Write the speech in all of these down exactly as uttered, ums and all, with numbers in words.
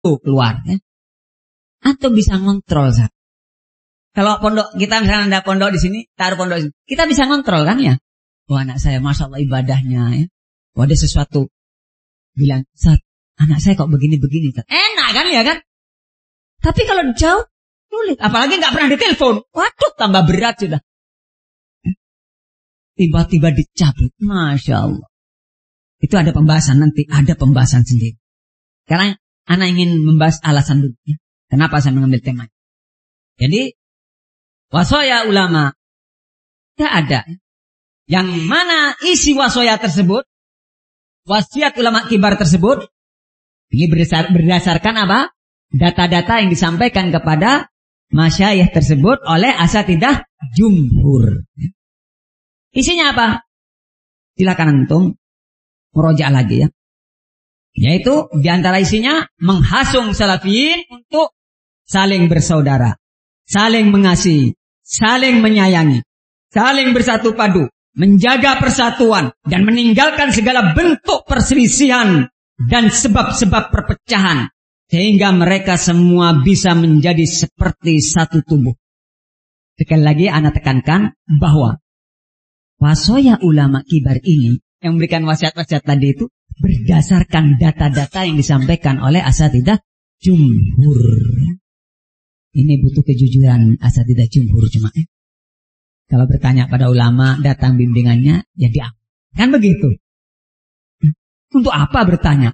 keluar. Ya. Atau bisa ngontrol. Sah. Kalau pondok, kita misalnya ada pondok di sini, taruh pondok di sini. Kita bisa ngontrol kan ya. Wah anak saya, Masya Allah ibadahnya. Ya. Wah ada sesuatu. Bilang, Sat, anak saya kok begini-begini. Enak kan ya kan. Tapi kalau jauh, sulit. Apalagi nggak pernah ditelepon. Waduh, tambah berat sudah. Tiba-tiba dicabut. Masya Allah. Itu ada pembahasan nanti. Ada pembahasan sendiri. Sekarang anak ingin membahas alasan dulu. Ya. Kenapa saya mengambil tema. Jadi, wasoya ulama. Tidak ada. Yang mana isi wasoya tersebut. Wasiat ulama kibar tersebut. Ini berdasar, berdasarkan apa? Data-data yang disampaikan kepada masyayikh tersebut oleh asatidah jumhur. Isinya apa? Silakan antum murojaah lagi ya. Yaitu diantara isinya menghasung salafiyin untuk saling bersaudara, saling mengasihi, saling menyayangi, saling bersatu padu, menjaga persatuan dan meninggalkan segala bentuk perselisihan dan sebab-sebab perpecahan sehingga mereka semua bisa menjadi seperti satu tubuh. Sekali lagi ana tekankan bahwa wasoya ulama kibar ini yang memberikan wasiat-wasiat tadi itu berdasarkan data-data yang disampaikan oleh asatidah jumhur. Ini butuh kejujuran asatidah jumhur cuma. Eh. Kalau bertanya pada ulama datang bimbingannya, ya diam. Kan begitu. Untuk apa bertanya?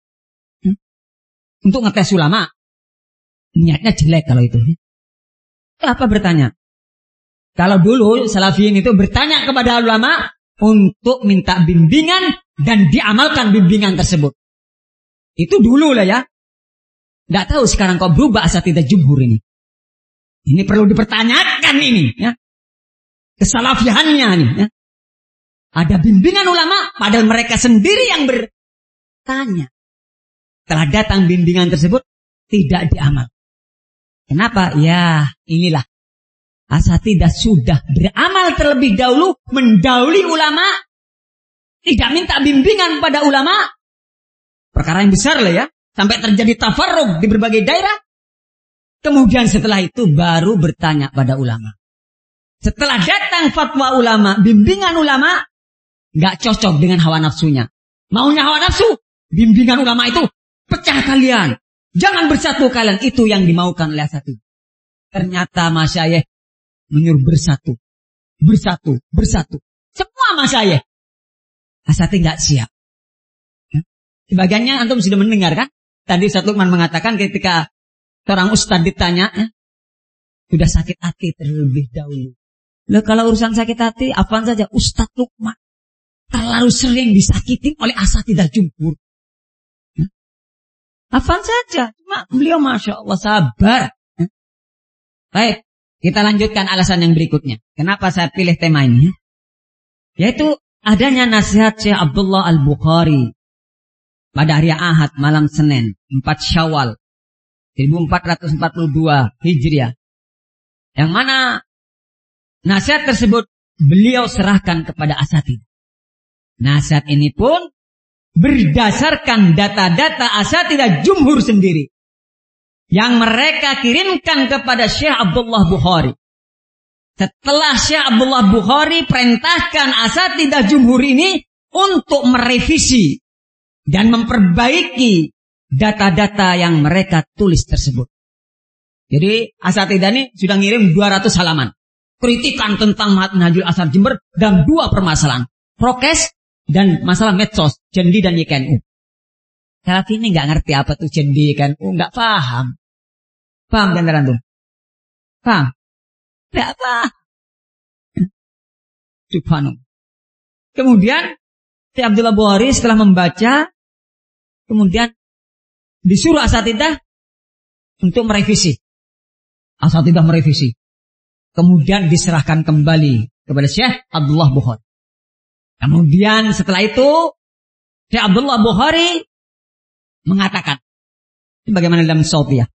Untuk ngetes ulama. Niatnya jelek kalau itu. Apa bertanya? Kalau dulu salafiyin itu bertanya kepada ulama untuk minta bimbingan dan diamalkan bimbingan tersebut. Itu dulu lah ya. Tidak tahu sekarang kok berubah asatidah jumhur ini. Ini perlu dipertanyakan ini. Ya. Kesalafiannya nih. Ya. Ada bimbingan ulama padahal mereka sendiri yang bertanya. Setelah datang bimbingan tersebut tidak diamal. Kenapa? Ya inilah. Asatidah sudah beramal terlebih dahulu, mendahului ulama, tidak minta bimbingan pada ulama. Perkara yang besar lah ya, sampai terjadi tafarruq di berbagai daerah. Kemudian setelah itu baru bertanya pada ulama. Setelah datang fatwa ulama, bimbingan ulama, gak cocok dengan hawa nafsunya. Maunya hawa nafsu, bimbingan ulama itu, pecah kalian. Jangan bersatu kalian, itu yang dimaukan oleh satu. Ternyata masyayikh menyuruh bersatu, bersatu, bersatu. Semua masyayikh. Asati nggak siap. Sebagiannya antum sudah mendengar kan? Tadi Ustaz Lukman mengatakan ketika seorang ustaz ditanya, ya, sudah sakit hati terlebih dahulu. Loh kalau urusan sakit hati, apaan saja Ustaz Lukman terlalu sering disakiti oleh asatidah jumhur. Ya. Apaan saja, cuma beliau masya Allah sabar. Ya. Baik. Kita lanjutkan alasan yang berikutnya. Kenapa saya pilih tema ini? Yaitu adanya nasihat Syekh Abdullah Al-Bukhari pada hari Ahad malam Senin empat Syawal seribu empat ratus empat puluh dua Hijriah. Yang mana nasihat tersebut beliau serahkan kepada asatidah. Nasihat ini pun berdasarkan data-data asatidah jumhur sendiri. Yang mereka kirimkan kepada Syekh Abdullah Bukhari. Setelah Syekh Abdullah Bukhari perintahkan asatidah jumhur ini untuk merevisi dan memperbaiki data-data yang mereka tulis tersebut. Jadi asatidah ini sudah ngirim dua ratus halaman. Kritikan tentang Manhajul Ashar Jember dan dua permasalahan. Prokes dan masalah medsos, jendi dan Y K N U. Salafi ini nggak ngerti apa tuh jendi kan, oh nggak paham, paham kan teman-teman? Paham? Nggak paham. Subhanallah. Kemudian Syekh Abdullah Bukhari setelah membaca, kemudian disuruh asatidah untuk merevisi. Asatidah merevisi. Kemudian diserahkan kembali kepada Syekh Abdullah Bukhari. Kemudian setelah itu Syekh Abdullah Bukhari mengatakan, bagaimana dalam Sautiyah.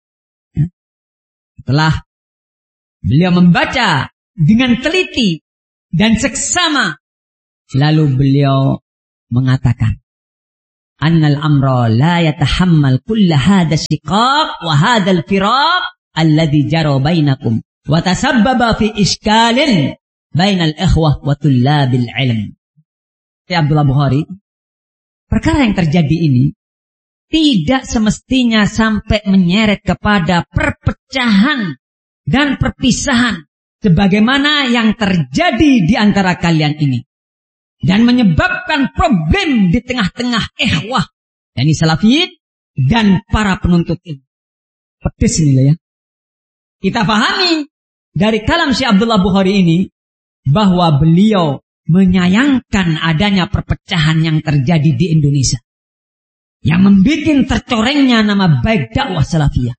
Setelah beliau membaca dengan teliti dan seksama, lalu beliau mengatakan, annal amra la yatahammal kulla hadha shiqaq wa hadha al-firaq alladhi jara bainakum wa tasabbaba fi iskalin bainal ikhwah wa tullabil ilm. Ya Abdullah Bukhari, perkara yang terjadi ini tidak semestinya sampai menyeret kepada perpecahan dan perpisahan sebagaimana yang terjadi di antara kalian ini dan menyebabkan problem di tengah-tengah ikhwah yakni salafiyin dan para penuntut ilmu. Pedes ini lah ya. Kita pahami dari kalam Syekh Abdullah Bukhari ini bahwa beliau menyayangkan adanya perpecahan yang terjadi di Indonesia yang membuat tercorengnya nama baik dakwah salafiyah.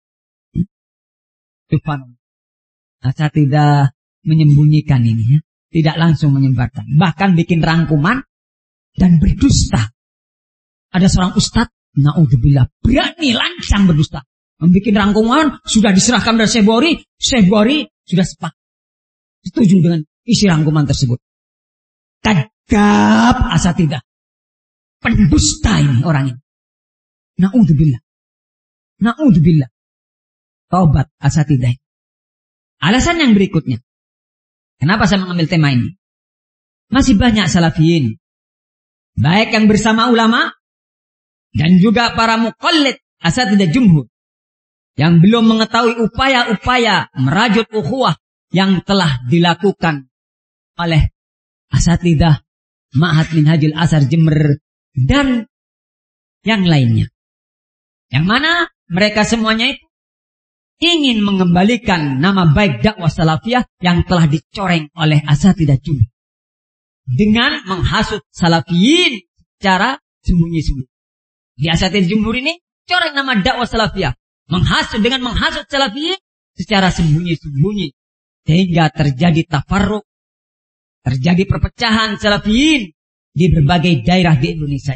Subhanallah. Saya tidak menyembunyikan ini ya. Tidak langsung menyebarkan. Bahkan bikin rangkuman dan berdusta. Ada seorang ustadz, naudzubillah, berani lancang berdusta. Membikin rangkuman, sudah diserahkan dari Syekh Bukhari. Syekh Bukhari sudah sepakat. Setuju dengan isi rangkuman tersebut. Kadzab asatidah. Pendusta ini orang ini. Naudzubillah. Naudzubillah. Taubat asatidah. Alasan yang berikutnya. Kenapa saya mengambil tema ini? Masih banyak salafiyin. Baik yang bersama ulama. Dan juga para muqallid asatidah jumhur. Yang belum mengetahui upaya-upaya merajut ukhuwah yang telah dilakukan oleh asatidah Ma'had Minhajul Athar Jember dan yang lainnya. Yang mana mereka semuanya itu ingin mengembalikan nama baik dakwah salafiyah yang telah dicoreng oleh asatidah jumhur dengan menghasut salafiyin secara sembunyi-sembunyi. Di asatidah jumhur ini coreng nama dakwah salafiyah, menghasut dengan menghasut salafiyin secara sembunyi-sembunyi sehingga terjadi tafarruq, terjadi perpecahan salafiyin di berbagai daerah di Indonesia.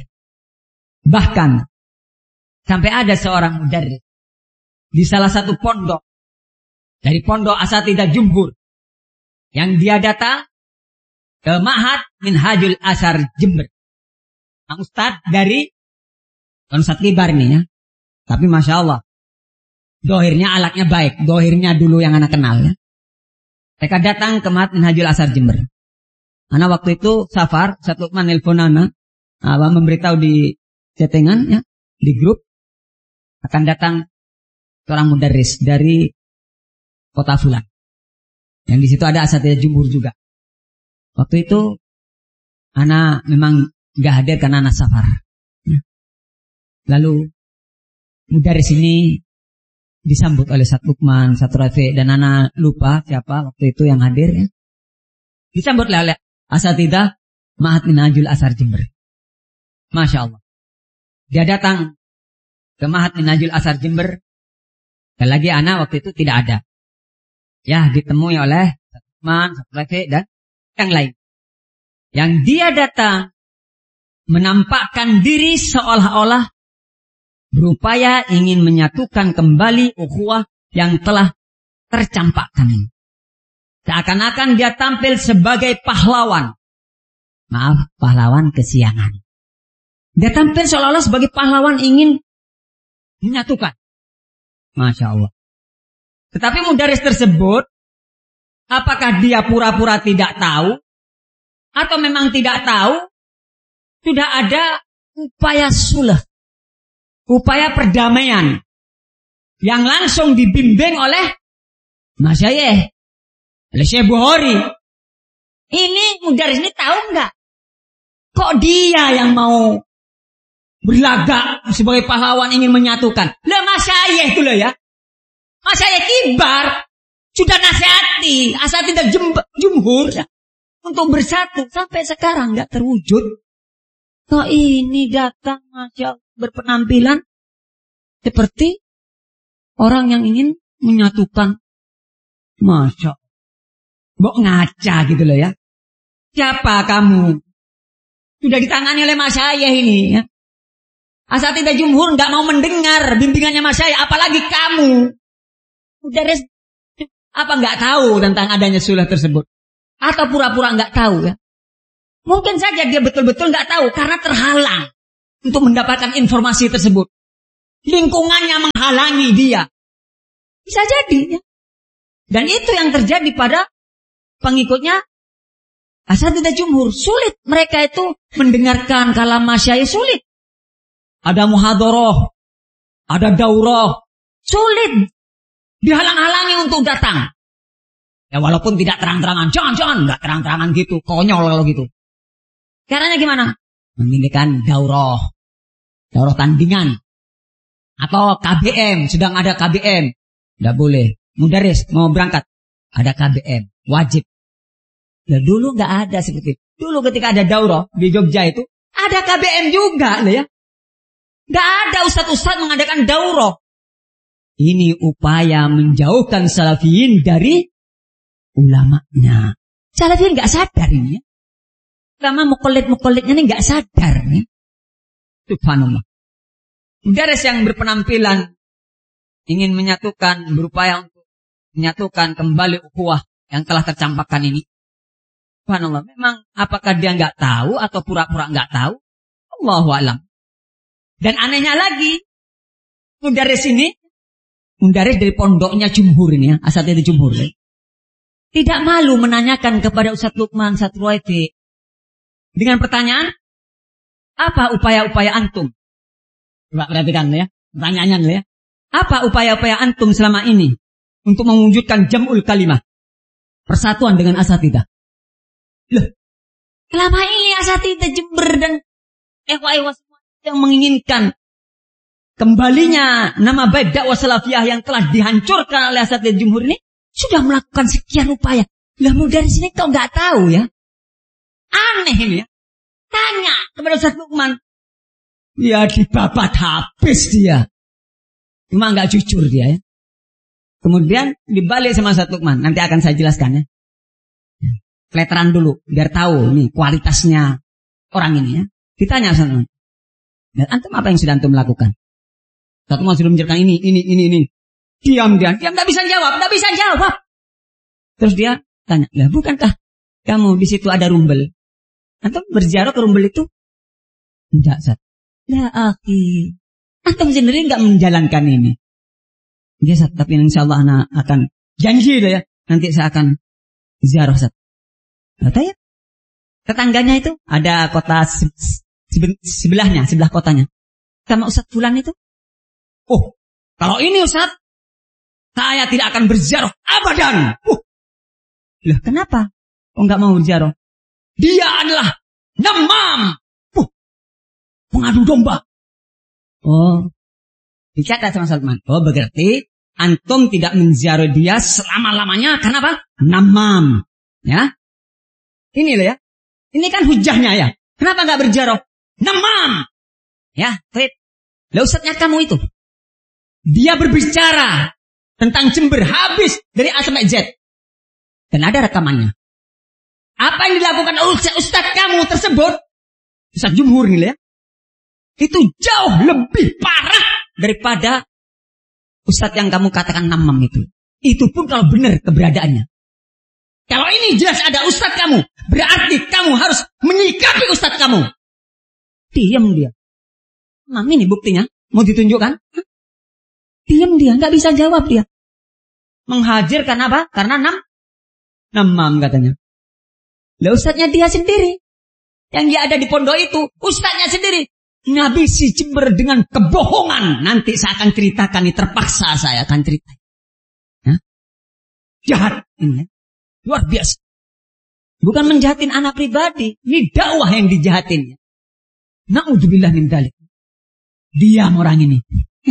Bahkan sampai ada seorang mudarris di salah satu pondok dari pondok asatidah jumhur yang dia datang ke Ma'had Minhajul Athar Jember. Ang Ustadz dari Ustadz Kibar ini ya. Tapi Masya Allah, dohirnya alatnya baik, dohirnya dulu yang anak kenal ya. Mereka datang ke Ma'had Minhajul Athar Jember. Anak waktu itu safar, satu man nelfon anak, apa memberitahu di chattingan ya, di grup akan datang seorang mudarris dari kota Fulan. Yang di situ ada asatidah jumhur juga. Waktu itu anak memang nggak hadir karena anak safar. Ya. Lalu mudarris ini disambut oleh Sat Lukman, Sat Rafi dan anak lupa siapa waktu itu yang hadir ya. Disambut oleh asatidah Ma'had Minhajul Athar Jember. Masya Allah. Dia datang ke Ma'had Minhajul Athar Jember. Dan lagi anak waktu itu tidak ada. Ya ditemui oleh teman, dan yang lain. Yang dia datang menampakkan diri seolah-olah berupaya ingin menyatukan kembali ukhuwah yang telah tercampakkan ini. Seakan-akan dia tampil sebagai pahlawan. Maaf, pahlawan kesiangan. Dia tampil seolah-olah sebagai pahlawan ingin menyatukan. Masya Allah. Tetapi mudarris tersebut, apakah dia pura-pura tidak tahu? Atau memang tidak tahu? Sudah ada upaya sulh. Upaya perdamaian. Yang langsung dibimbing oleh masyayikh. Oleh Syekh Bukhari. Ini mudarris ini tahu enggak? Kok dia yang mau berlagak sebagai pahlawan ingin menyatukan? Lah masyayikh itu loh ya. Masyayikh Kibar sudah nasihati asatidah jumhur untuk bersatu sampai sekarang enggak terwujud. Kok ini datang Masya Allah, berpenampilan seperti orang yang ingin menyatukan. Masya Allah. Mbok ngaca gitu loh ya. Siapa kamu? Sudah ditangani oleh masyayikh ini ya. Asatidah jumhur nggak mau mendengar bimbingannya masyayikh, apalagi kamu. Mudarris apa nggak tahu tentang adanya sulh tersebut? Atau pura-pura nggak tahu ya? Mungkin saja dia betul-betul nggak tahu karena terhalang. untuk mendapatkan informasi tersebut. Lingkungannya menghalangi dia. Bisa jadi. Ya. Dan itu yang terjadi pada pengikutnya Asatidzah jumhur. Sulit mereka itu mendengarkan kalam masyayikh, sulit. Ada muhadharah, ada daurah, sulit. Dihalang-halangi untuk datang. Ya walaupun tidak terang-terangan. Jangan-jangan, enggak terang-terangan gitu. Konyol kalau gitu. Caranya gimana? Memilihkan daurah. Daurah tandingan. Atau K B M. Sedang ada K B M. Tidak boleh. Mudaris mau berangkat. Ada K B M. Wajib. Ya dulu enggak ada seperti itu. Dulu ketika ada daurah di Jogja itu. Ada K B M juga. Ya. Enggak ada ustadz-ustadz mengadakan daurah. Ini upaya menjauhkan salafiyin dari ulamanya. Salafiyin enggak sadar ini. Ya. Ulama muqallid-muqallidnya ini enggak sadar. Ya. Subhanallah. Mudaris yang berpenampilan ingin menyatukan, berupaya untuk menyatukan kembali ukhuwah yang telah tercampakkan ini. Subhanallah, memang apakah dia nggak tahu atau pura-pura nggak tahu? Allahu a'lam. Dan anehnya lagi, mudaris ini, mudaris dari pondoknya jumhur ini ya, asatidzah jumhur. Ya. Tidak malu menanyakan kepada Ustadz Lukman, Ustadz Ruwaidi dengan pertanyaan, apa upaya-upaya antum? Coba perhatikan ya, pertanyaannya ya. Apa upaya-upaya antum selama ini untuk mewujudkan jam'ul kalimah, persatuan dengan asatidzah? Loh, selama ini asatidzah Jember dan ikhwah-ikhwah semua yang menginginkan kembalinya nama baik dakwah salafiyah yang telah dihancurkan oleh asatidzah jumhur ini sudah melakukan sekian upaya. Lah dari sini kau nggak tahu ya? Aneh ini ya. Tanya kepada Ustadz Lukman. Ya dibabat habis dia. Cuma nggak jujur dia ya. Kemudian dibalik sama Ustadz Lukman. Nanti akan saya jelaskan ya. Pleteran dulu biar tahu nih kualitasnya orang ini ya. Ditanya Ustadz Lukman. Dan antum apa yang sudah antum lakukan? Ustadz Lukman sudah menjelaskan ini, ini, ini, ini. Diam dia, diam nggak bisa jawab, nggak bisa jawab. Terus dia tanya, lah bukankah kamu di situ ada rumbel? Antum berziarah ke rumbel itu? Enggak, Ustaz. Ya akhi, antum sendiri nggak menjalankan ini. Ya Ustaz, tapi insya Allah anak akan janji ya, nanti saya akan ziarah Ustaz. Kata ya, tetangganya itu ada kota se se sebelahnya, sebelah kotanya. Sama Ustaz Fulan itu. Oh, kalau ini Ustaz, saya tidak akan berziarah abadan. Uh. Lah kenapa? Oh nggak mau berziarah? Dia adalah namam. Uh. Pengadu domba. Oh. Dicatat sama Salman. Oh berarti antum tidak menziarah dia selama-lamanya. Kenapa? Namam. Ya. Ini loh ya. Ini kan hujahnya ya. Kenapa nggak berziarah? Namam. Ya. Baik. Lah Ustaznya kamu itu. Dia berbicara tentang Jember habis dari A sampai Z. Dan ada rekamannya. Apa yang dilakukan oleh Ustadz kamu tersebut, Ustadz Jumhur ini ya, itu jauh lebih parah daripada Ustadz yang kamu katakan namam itu. Itu pun kalau benar keberadaannya. Kalau ini jelas ada Ustadz kamu, berarti kamu harus menyikapi Ustadz kamu. Diam dia. Mam ini buktinya, mau ditunjukkan? Diam dia, nggak bisa jawab dia. Menghajir karena apa? Karena nam, namam katanya. Lah ustadznya dia sendiri. Yang dia ada di pondok itu, ustadznya sendiri. Ngabisi Jember dengan kebohongan. Nanti saya akan ceritakan, ini terpaksa saya akan cerita. Hah? Jahat ini. Luar biasa. Bukan menjahatin anak pribadi. Ini dakwah yang dijahatin. Na'udzubillah min dzalik. Diam orang ini.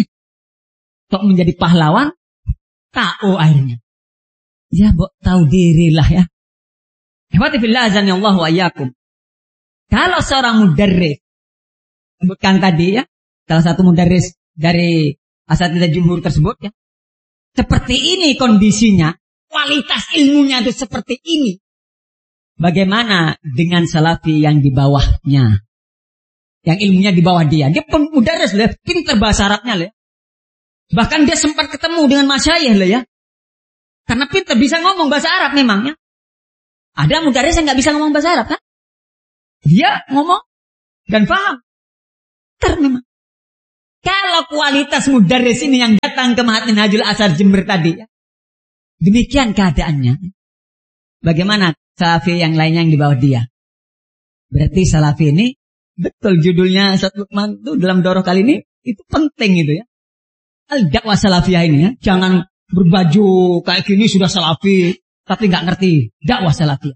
Kok menjadi pahlawan, tahu akhirnya. Ya, bok tahu dirilah ya. Ikhwati fillah azanillahu wa iyyakum. Kalau seorang mudarris, sebutkan tadi ya, salah satu mudarris dari asatidzah jumhur tersebut ya. Seperti ini kondisinya, kualitas ilmunya itu seperti ini. Bagaimana dengan salafi yang di bawahnya? Yang ilmunya di bawah dia. Dia mudarris loh, pintar bahasa Arabnya loh. Bahkan dia sempat ketemu dengan masyayikh lah ya. Karena pintar bisa ngomong bahasa Arab memangnya. Ada mudarris yang nggak bisa ngomong bahasa Arab kan? Dia ngomong dan paham. Pintar memang. Kalau kualitas mudarris ini yang datang ke Ma'had Minhajul Athar Jember tadi, ya, demikian keadaannya. Bagaimana salafi yang lainnya yang di bawah dia? Berarti salafi ini, betul judulnya Ustaz Lukman itu dalam daurah kali ini, itu penting itu ya. Al-dakwah salafiyah ini ya. Jangan berbaju kayak gini sudah salafi, tapi nggak ngerti dakwah salafiyah.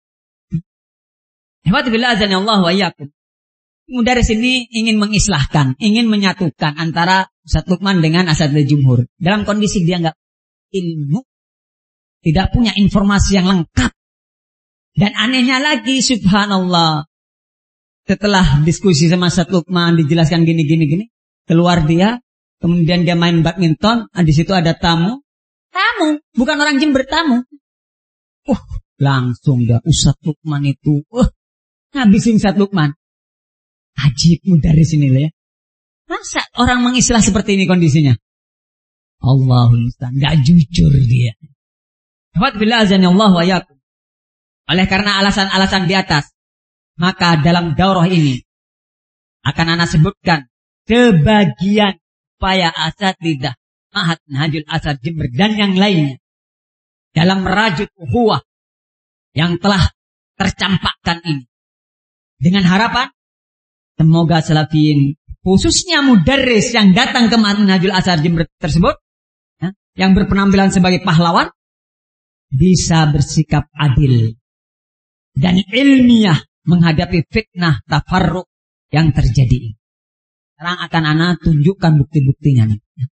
Alhamdulillah azanillahu wa iyyakum. Mudarris ini ingin mengislahkan, ingin menyatukan antara Ustaz Lukman dengan Asatidz Jumhur. Dalam kondisi dia nggak ilmu, tidak punya informasi yang lengkap. Dan anehnya lagi, subhanallah, setelah diskusi sama Ustaz Lukman, dijelaskan gini-gini-gini, keluar dia, kemudian dia main badminton, di situ ada tamu, tamu, bukan orang Jember, tamu. Uh, langsung dah Ustaz Lukman itu, uh, ngabisin Ustaz Lukman. Ajib mudarris ini ya. Masa orang mengislah seperti ini kondisinya? Allahul musta'an, enggak jujur dia. Alhamdulillah azanillahu wa iyyakum. Oleh karena alasan-alasan di atas, maka dalam daurah ini akan ana sebutkan sebagian upaya asatidzah Ma'had Minhajul Athar Jember dan yang lainnya dalam merajut ukhuwah yang telah tercampakkan ini. Dengan harapan semoga salafiyin, khususnya mudarris yang datang ke Ma'had Minhajul Athar Jember tersebut, ya, yang berpenampilan sebagai pahlawan, bisa bersikap adil dan ilmiah menghadapi fitnah tafarruq yang terjadi. Sekarang akan ana tunjukkan bukti-buktinya.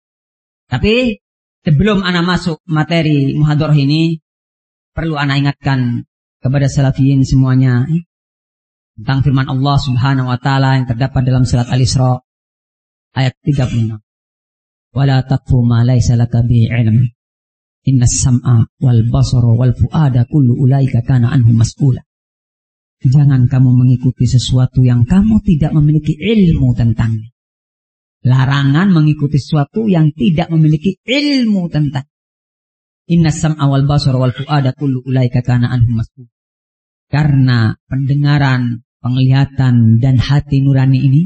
Tapi sebelum ana masuk materi muhadarah ini, perlu ana ingatkan kepada salafiyin semuanya tentang firman Allah Subhanahu wa taala yang terdapat dalam surat Al-Isra ayat tiga puluh enam. Wala taqfu ma laysa laka bihi ilm. Innas sam'a wal basara wal fuada kullu ulaika kana anhu mas'ula. Jangan kamu mengikuti sesuatu yang kamu tidak memiliki ilmu tentangnya. Larangan mengikuti sesuatu yang tidak memiliki ilmu tentang. Innas sam'a wal basara wal fuada kullu ulaika kana anhu mas'ula. Karena pendengaran, penglihatan, dan hati nurani ini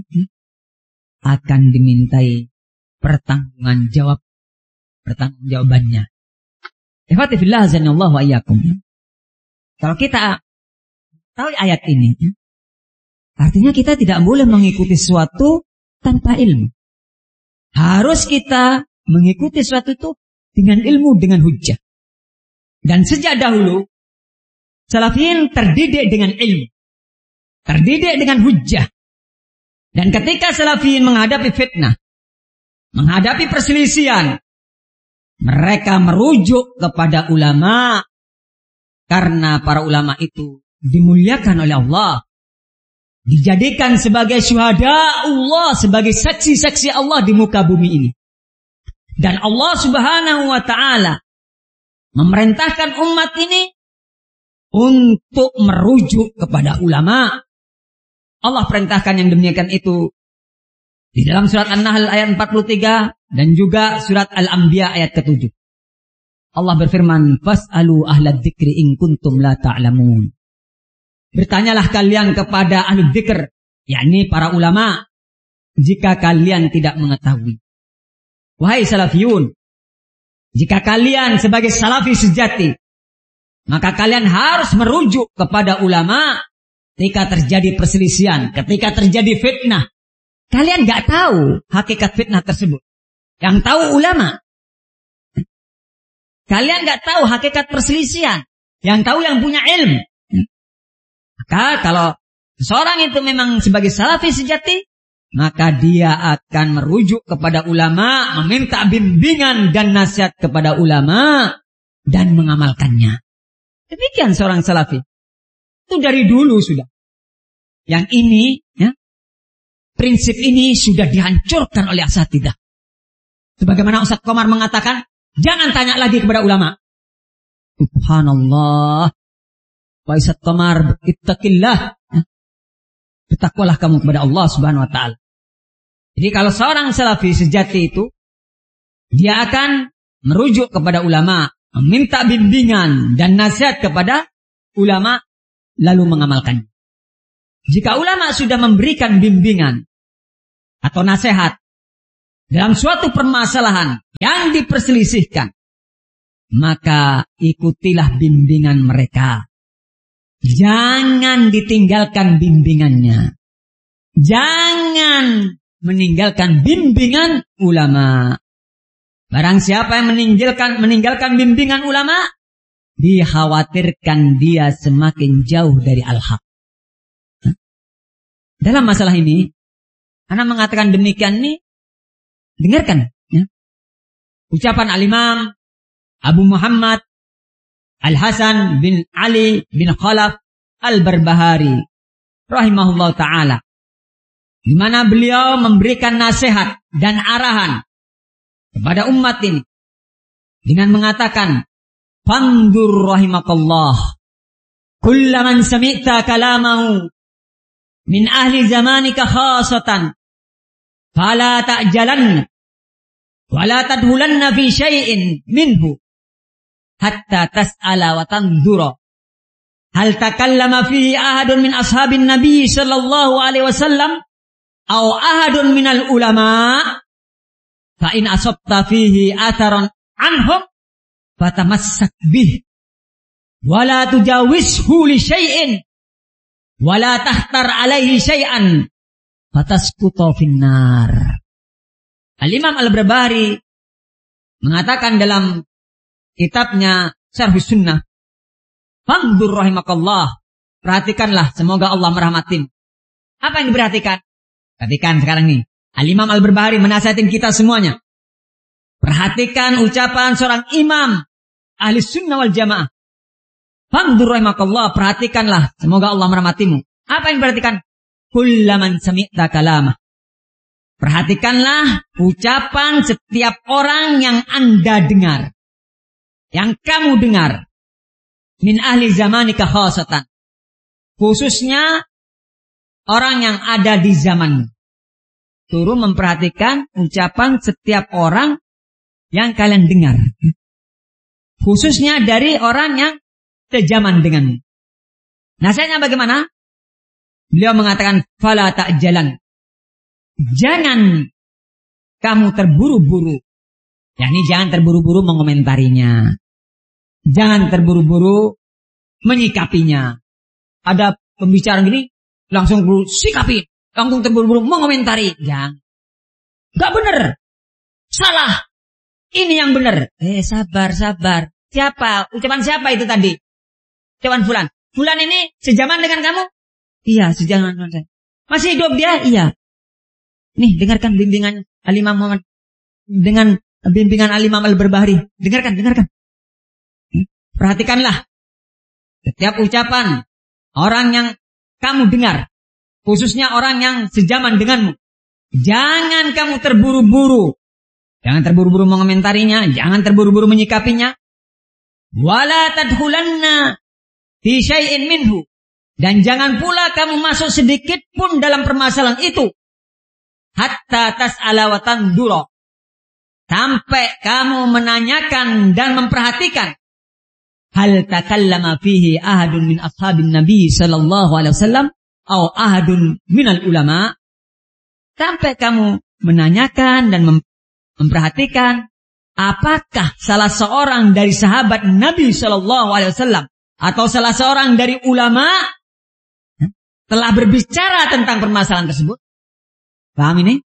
akan dimintai pertanggungan jawab, pertanggungjawabannya. Ikhwatifillah azanillahu wa iyyakum. Kalau kita tahu ayat ini, artinya kita tidak boleh mengikuti sesuatu tanpa ilmu. Harus kita mengikuti sesuatu itu dengan ilmu, dengan hujjah. Dan sejak dahulu salafiyin terdidik dengan ilmu, terdidik dengan hujjah. Dan ketika salafiyin menghadapi fitnah, menghadapi perselisihan, mereka merujuk kepada ulama. Karena para ulama itu dimuliakan oleh Allah, dijadikan sebagai syuhada Allah, sebagai saksi-saksi Allah di muka bumi ini. Dan Allah Subhanahu wa ta'ala memerintahkan umat ini untuk merujuk kepada ulama. Allah perintahkan yang demikian itu di dalam surat An-Nahl ayat empat puluh tiga dan juga surat Al-Anbiya ayat ketujuh. Allah berfirman, "Fas'alu ahlad dzikri in kuntum la ta'lamun." Bertanyalah kalian kepada ahli dzikr, yakni para ulama, jika kalian tidak mengetahui. Wahai salafiyun, jika kalian sebagai salafi sejati, maka kalian harus merujuk kepada ulama ketika terjadi perselisihan, ketika terjadi fitnah. Kalian gak tahu hakikat fitnah tersebut. Yang tahu ulama. Kalian gak tahu hakikat perselisihan. Yang tahu yang punya ilmu. Maka kalau seorang itu memang sebagai salafi sejati, maka dia akan merujuk kepada ulama, meminta bimbingan dan nasihat kepada ulama, dan mengamalkannya. Demikian seorang salafi. Itu dari dulu sudah. Yang ini, ya, prinsip ini sudah dihancurkan oleh asatidzah. Sebagaimana Ustaz Komar mengatakan, jangan tanya lagi kepada ulama. Subhanallah. Wa Ustaz Komar, ittaqillah. Bertakwalah kamu kepada Allah Subhanahu wa ta'ala. Jadi kalau seorang salafi sejati itu, dia akan merujuk kepada ulama, meminta bimbingan dan nasihat kepada ulama, lalu mengamalkannya. Jika ulama sudah memberikan bimbingan, atau nasihat dalam suatu permasalahan yang diperselisihkan, maka ikutilah bimbingan mereka. Jangan ditinggalkan bimbingannya. Jangan meninggalkan bimbingan ulama. Barang siapa yang meninggalkan meninggalkan bimbingan ulama, dikhawatirkan dia semakin jauh dari al-haq. Dalam masalah ini, ana mengatakan demikian nih, dengarkan ya. Ucapan al-Imam Abu Muhammad Al-Hasan bin Ali bin Khalaf Al-Barbahari rahimahullah ta'ala, di mana beliau memberikan nasihat dan arahan kepada umat ini dengan mengatakan, fandur rahimakallah kullaman sami'ta kalamahu min ahli zamanika khasatan fala ta'jalanna wala tadhulanna fi syai'in minhu hatta tas'ala wa tandura hal takallama fihi ahadun min ashabin nabi sallallahu alaihi wasallam aw ahadun minal ulama fa in asabta fihi atharan anhum fatamassak bih wala tujawizhu li syai'in wala tahtar alaihi syai'an fatasqutu finnar. Al-Imam Al-Barbahari mengatakan dalam kitabnya Syarhus Sunnah, fandur rahimakallah, perhatikanlah, semoga Allah merahmatin. Apa yang diperhatikan? Perhatikan sekarang nih, Al-Imam Al-Barbahari menasihatin kita semuanya. Perhatikan ucapan seorang imam ahli sunnah wal jamaah. Fandur rahimakallah, perhatikanlah, semoga Allah merahmatimu. Apa yang diperhatikan? Kullaman sami'ta kalamah. Perhatikanlah ucapan setiap orang yang Anda dengar, yang kamu dengar, min ahli zamanika khasatan, khususnya orang yang ada di zamanmu. Turun memperhatikan ucapan setiap orang yang kalian dengar, khususnya dari orang yang sejaman denganmu. Nasihatnya bagaimana? Beliau mengatakan, fala ta'jalan, jangan kamu terburu-buru. Yani jangan terburu-buru mengomentarinya. Jangan terburu-buru menyikapinya. Ada pembicaraan gini, langsung buru sikapi, langsung terburu-buru mengomentari. Jangan. Gak benar. Salah. Ini yang benar. Eh, sabar, sabar. Siapa? Ucapan siapa itu tadi? Ucapan fulan. Fulan ini sejaman dengan kamu? Iya, sejaman dengan saya. Masih hidup dia? Iya. Nih, dengarkan bimbingan Al-Imam Muhammad dengan bimbingan Al-Imam Al-Barbahari. Dengarkan, dengarkan. Perhatikanlah setiap ucapan orang yang kamu dengar, khususnya orang yang sejaman denganmu. Jangan kamu terburu-buru. Jangan terburu-buru mengomentarinya, jangan terburu-buru menyikapinya. Wala tadkhulanna fi syai'in minhu. Dan jangan pula kamu masuk sedikit pun dalam permasalahan itu. Hatta tas'ala wa tandura, sampai kamu menanyakan dan memperhatikan, hal takallama fihi ahadun min ashabin nabi sallallahu alaihi wasallam atau ahadun minal ulama, sampai kamu menanyakan dan mem- memperhatikan apakah salah seorang dari sahabat Nabi sallallahu alaihi wasallam atau salah seorang dari ulama telah berbicara tentang permasalahan tersebut. Paham ini?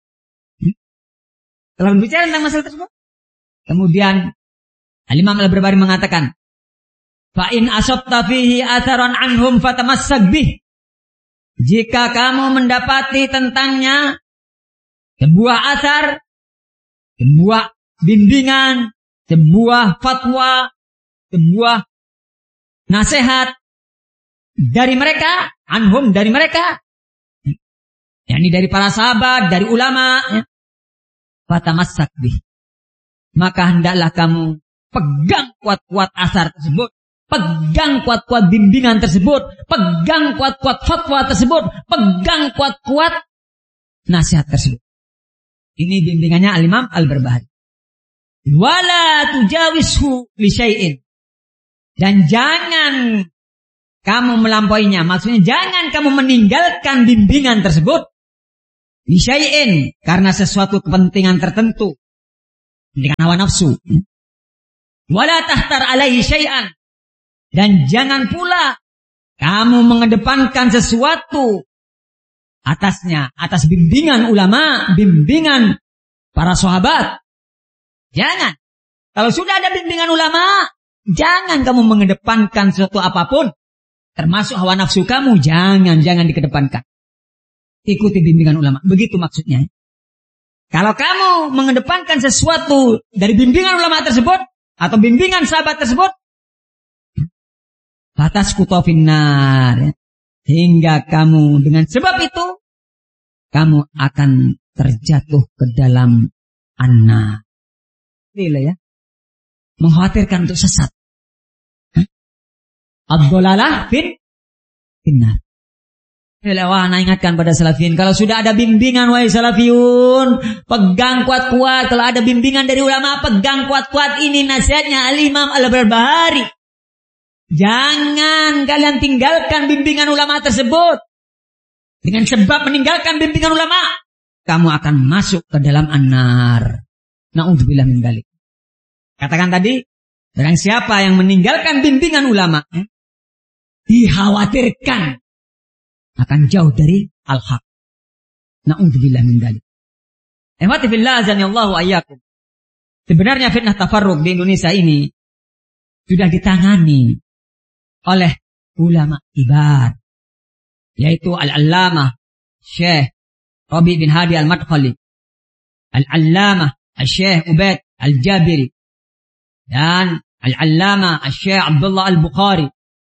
Telah berbicara tentang masalah tersebut. Kemudian Al-Imam Al-Barbahari mengatakan, fa in asabta fihi atharan anhum fatamassak bih. Jika kamu mendapati tentangnya sebuah athar, sebuah bimbingan, sebuah fatwa, sebuah nasihat dari mereka, anhum dari mereka, yakni dari para sahabat, dari ulama, ya, fatamassak bih, maka hendaklah kamu pegang kuat-kuat asar tersebut, pegang kuat-kuat bimbingan tersebut, pegang kuat-kuat fatwa tersebut, pegang kuat-kuat nasihat tersebut. Ini bimbingannya Al-Imam Al-Barbahari. Wala tujawizhu li syai'in, dan jangan kamu melampauinya. Maksudnya jangan kamu meninggalkan bimbingan tersebut Bisyai'in, karena sesuatu kepentingan tertentu. Dengan hawa nafsu. Wala tahtar alaihi syai'an. Dan jangan pula kamu mengedepankan sesuatu atasnya, atas bimbingan ulama, bimbingan para sahabat. Jangan. Kalau sudah ada bimbingan ulama, jangan kamu mengedepankan sesuatu apapun. Termasuk hawa nafsu kamu, jangan, jangan dikedepankan. Ikuti bimbingan ulama. Begitu maksudnya. Kalau kamu mengedepankan sesuatu dari bimbingan ulama tersebut, atau bimbingan sahabat tersebut, batas kutofinnar. Hingga kamu dengan sebab itu, kamu akan terjatuh ke dalam anna. Inilah ya. Mengkhawatirkan untuk sesat. Ad-dhalalah fin finnar. Wah, nah ingatkan pada salafiyun. Kalau sudah ada bimbingan, wahai salafiyun, pegang kuat-kuat. Kalau ada bimbingan dari ulama, pegang kuat-kuat. Ini nasihatnya Al-Imam Al-Barbahari. Jangan kalian tinggalkan bimbingan ulama tersebut. Dengan sebab meninggalkan bimbingan ulama, kamu akan masuk ke dalam an-nar. Na'udzubillah min dzalik. Katakan tadi, barang siapa yang meninggalkan bimbingan ulama, eh, dikhawatirkan akan jauh dari al-haq. Na'udzubillah min dzalik. Ihwati fillah azanillahu ayyakum. Sebenarnya fitnah tafarruq di Indonesia ini sudah ditangani oleh ulama kibar, yaitu Al-Allamah Syekh Rabi bin Hadi Al-Madkhali, Al-Allamah Syekh Ubaid Al-Jabiri, dan Al-Allamah Syekh Abdullah Al-Bukhari.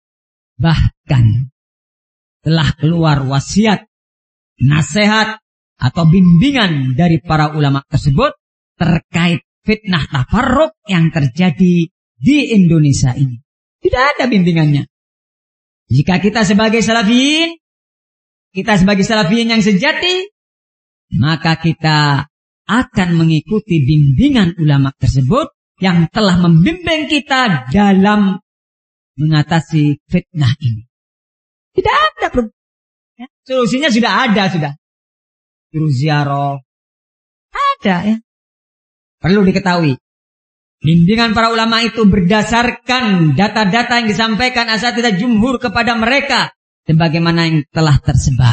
Bahkan telah keluar wasiat, nasihat atau bimbingan dari para ulama tersebut terkait fitnah tafarruq yang terjadi di Indonesia ini. Tidak ada bimbingannya. Jika kita sebagai salafiyin, kita sebagai salafiyin yang sejati, maka kita akan mengikuti bimbingan ulama tersebut yang telah membimbing kita dalam mengatasi fitnah ini. Tidak ada problem. Ya, solusinya sudah ada, sudah. Suruh ziarah. Ada ya. Perlu diketahui. Bimbingan para ulama itu berdasarkan data-data yang disampaikan asatidzah jumhur kepada mereka. Sebagaimana yang telah tersebar.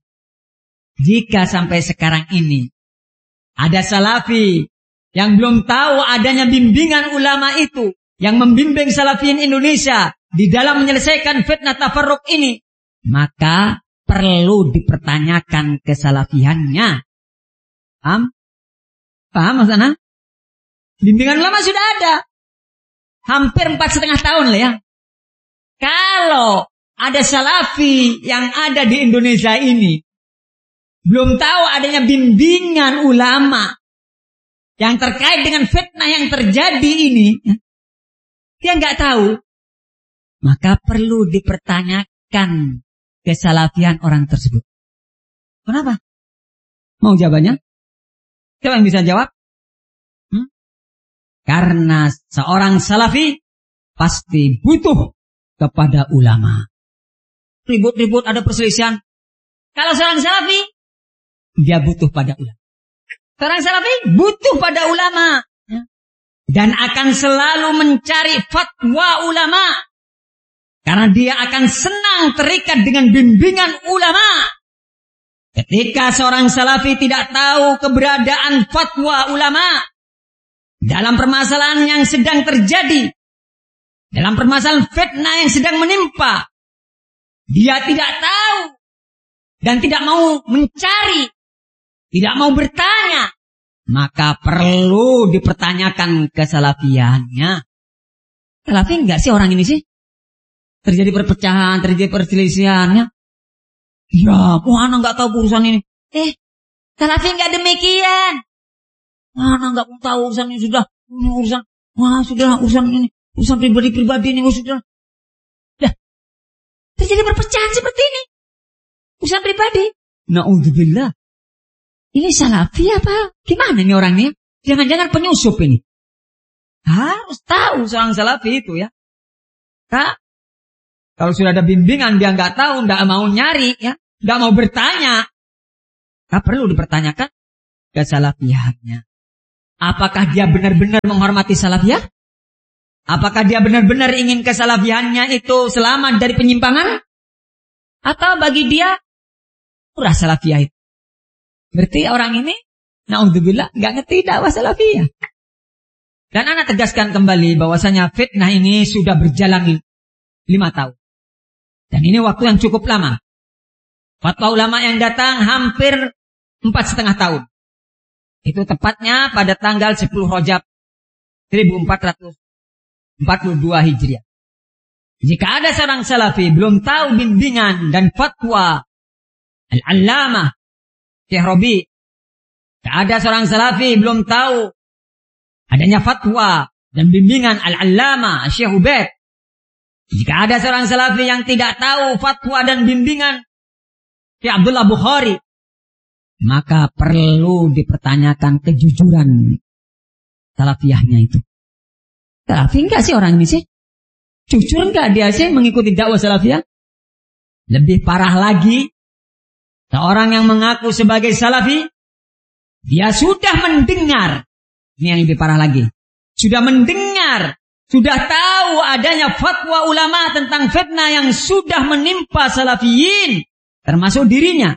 Jika sampai sekarang ini ada salafi yang belum tahu adanya bimbingan ulama itu, yang membimbing salafiyin Indonesia di dalam menyelesaikan fitnah tafarruq ini, maka perlu dipertanyakan kesalafiannya. Paham? Paham maksudnya? Bimbingan ulama sudah ada. Hampir empat setengah tahun lah ya. Kalau ada salafi yang ada di Indonesia ini, belum tahu adanya bimbingan ulama yang terkait dengan fitnah yang terjadi ini, dia nggak tahu, maka perlu dipertanyakan kesalafian orang tersebut. Kenapa? Mau jawabannya? Siapa yang bisa jawab? Hmm? Karena seorang salafi pasti butuh kepada ulama. Ribut-ribut ada perselisihan. Kalau seorang salafi, dia butuh pada ulama. Seorang salafi butuh pada ulama. Dan akan selalu mencari fatwa ulama. Karena dia akan senang terikat dengan bimbingan ulama. Ketika seorang salafi tidak tahu keberadaan fatwa ulama dalam permasalahan yang sedang terjadi, dalam permasalahan fitnah yang sedang menimpa, dia tidak tahu dan tidak mau mencari, tidak mau bertanya, maka perlu dipertanyakan kesalafiannya. Salafi enggak sih orang ini sih? Terjadi perpecahan, terjadi perselisihannya. Ya, oh anak enggak tahu urusan ini. Eh, salafi enggak demikian. Anak enggak tahu urusan ini sudah. Ini urusan, wah sudah urusan ini, urusan pribadi-pribadi ini, oh, sudah. Dah, terjadi perpecahan seperti ini. Urusan pribadi. Na'udzubillah. Ini salafi apa? Gimana nih orangnya? Jangan-jangan penyusup ini. Harus tahu seorang salafi itu ya. Kak, kalau sudah ada bimbingan dia nggak tahu, nggak mau nyari ya, nggak mau bertanya. Maka perlu dipertanyakan kesalafiahannya. Apakah dia benar-benar menghormati salafiyah? Apakah dia benar-benar ingin kesalafiahannya itu selamat dari penyimpangan? Atau bagi dia murah salafiyah itu? Berarti orang ini, naudzubillah, nggak ngerti dakwah salafiyah. Dan anak tegaskan kembali bahwasanya fitnah ini sudah berjalan lima tahun. Dan ini waktu yang cukup lama. Fatwa ulama yang datang hampir empat setengah tahun. Itu tepatnya pada tanggal sepuluh Rajab seribu empat ratus empat puluh dua Hijriah. Jika ada seorang salafi belum tahu bimbingan dan fatwa Al-Allamah Syekh Rabi', jika ada seorang salafi belum tahu adanya fatwa dan bimbingan Al-Allamah Syekh Ubaid, jika ada seorang salafi yang tidak tahu fatwa dan bimbingan Syekh Abdullah Bukhari, maka perlu dipertanyakan kejujuran salafiyahnya itu. Salafi enggak sih orang ini sih? Jujur enggak dia sih mengikuti dakwah salafiyah? Lebih parah lagi, seorang yang mengaku sebagai salafi, dia sudah mendengar, ini yang lebih parah lagi, sudah mendengar, sudah tahu adanya fatwa ulama tentang fitnah yang sudah menimpa salafiyin, termasuk dirinya.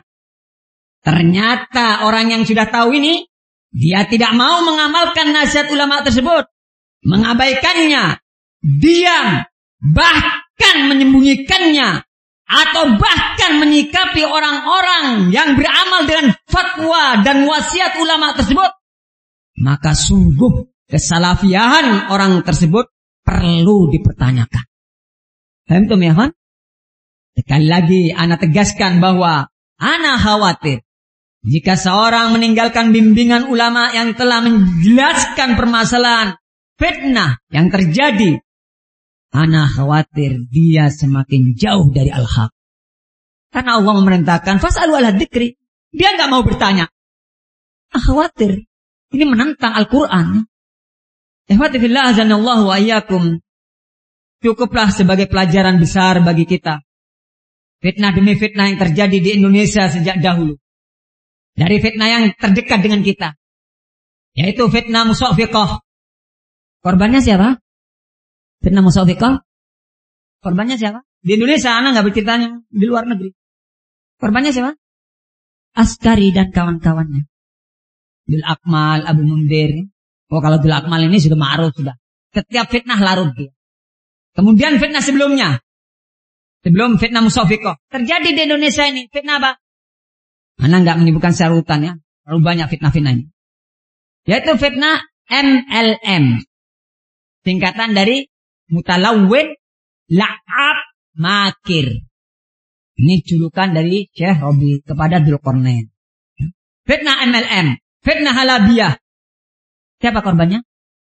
Ternyata orang yang sudah tahu ini, dia tidak mau mengamalkan nasihat ulama tersebut, mengabaikannya, diam, bahkan menyembunyikannya, atau bahkan menyikapi orang-orang yang beramal dengan fatwa dan wasiat ulama tersebut, maka sungguh kesalafiahan orang tersebut perlu dipertanyakan. Paham ya, kan? Sekali lagi, ana tegaskan bahwa ana khawatir jika seorang meninggalkan bimbingan ulama yang telah menjelaskan permasalahan fitnah yang terjadi, ana khawatir dia semakin jauh dari al-haq. Karena Allah memerintahkan fas'alu ala dzikri. Dia nggak mau bertanya. Ah, khawatir. Ini menentang Al-Quran. Ikhwati fillah azanallahu wa iyyakum. Cukuplah sebagai pelajaran besar bagi kita. Fitnah demi fitnah yang terjadi di Indonesia sejak dahulu. Dari fitnah yang terdekat dengan kita, yaitu fitnah musawwiqah. Korbannya siapa? Fitnah musawwiqah. Korbannya siapa? Di Indonesia, anak nggak berceritanya di luar negeri. Korbannya siapa? Askari dan kawan-kawannya. Dul Akmal, Abu Mundir. Oh, kalau Dul Akmal ini sudah ma'ruf sudah. Setiap fitnah larut dia. Kemudian fitnah sebelumnya, sebelum fitnah musawwiqah, terjadi di Indonesia ini fitnah apa? Anak nggak menyebutkan secara urutan ya. Terlalu banyak fitnah-fitnahnya. Yaitu fitnah M L M. Singkatan dari mutalawwin, la'ab, makir. Ini julukan dari Syekh Rabi' kepada Dzulqarnain. Fitnah M L M. Fitnah halabiyah. Siapa korbannya?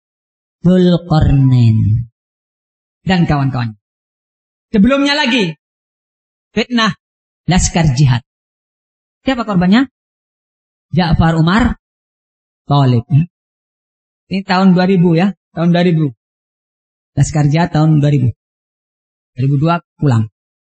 Dzulqarnain dan kawan-kawan. Sebelumnya lagi, fitnah Laskar Jihad. Siapa korbannya? Ja'far Umar Thalib. Ini tahun dua ribu ya, tahun dua ribu. Laskar Jihad tahun dua ribu. dua ribu dua pulang.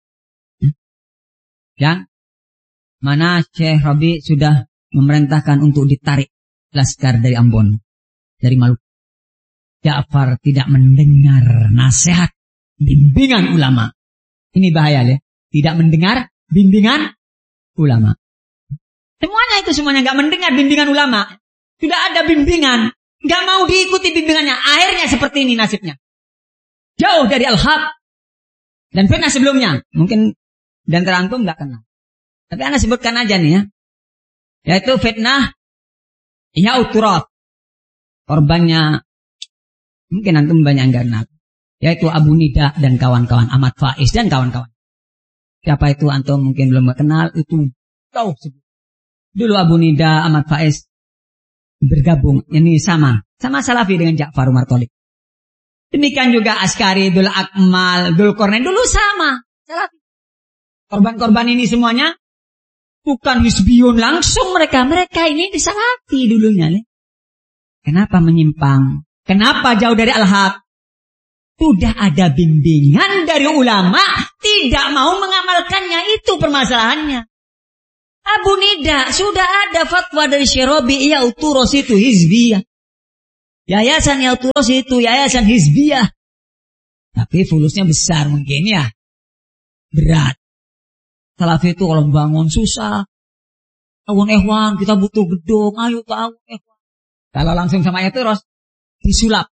Yang mana Syekh Rabi' sudah memerintahkan untuk ditarik Laskar dari Ambon, dari Maluku. Ja'far tidak mendengar nasihat bimbingan ulama. Ini bahaya ya. Tidak mendengar bimbingan ulama. Semuanya itu semuanya nggak mendengar bimbingan ulama. Sudah ada bimbingan, nggak mau diikuti bimbingannya. Akhirnya seperti ini nasibnya. Jauh dari al-haq. Dan fitnah sebelumnya, mungkin dan terantum nggak kenal. Tapi anda sebutkan aja nih ya. Yaitu fitnah Ya'uturat. Korbannya mungkin antum banyak nggak kenal. Yaitu Abu Nida dan kawan-kawan, Ahmad Faiz dan kawan-kawan. Siapa itu antum mungkin belum kenal, itu tahu sebut. Dulu Abu Nida, Ahmad Faiz bergabung, ini sama, sama Salafi dengan Ja'far Umar Thalib. Demikian juga Askari, Dul Akmal, Dzulqarnain dulu sama Salafi. Korban-korban ini semuanya bukan hizbiyun langsung mereka, mereka ini di Salafi dulunya. Kenapa menyimpang? Kenapa jauh dari al-haq? Sudah ada bimbingan dari ulama, tidak mau mengamalkannya, itu permasalahannya. Abu Nida, sudah ada fatwa dari Syarabi, iya Uturos itu hizbiyah. Yayasan ya Uturos itu yayasan hizbiyah. Tapi fulusnya besar mungkin ya. Berat. Salafi itu kalau bangun susah. Awun ehwan, kita butuh gedung, ayo ke awun ehwan. Kalau langsung sama Uturos, disulap.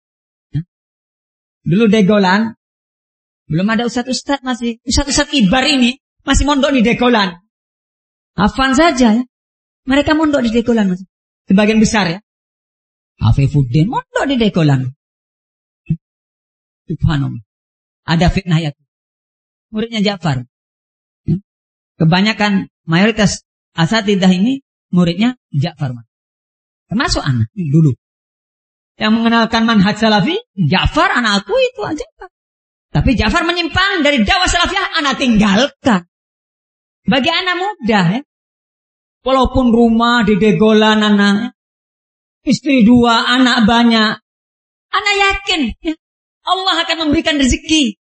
Dulu Degolan, belum ada ustad-ustad masih. Ustad-ustad kibar ini masih mondok di Degolan. Hafan saja ya. Mereka mondok di Degolan masih. Sebagian besar ya. Afifuddin mondok di Degolan. Subhanallah. Ada fitnah ya. Muridnya Ja'far. Kebanyakan mayoritas asatidah ini muridnya Ja'far. Termasuk anak dulu. Yang mengenalkan manhaj salafi, Ja'far anakku itu aja. Tapi Ja'far menyimpang dari dakwah salafiyah, anak tinggalkan. Bagi anak muda ya. Walaupun rumah di Degolan anak, istri dua, anak banyak. Anak yakin ya, Allah akan memberikan rezeki.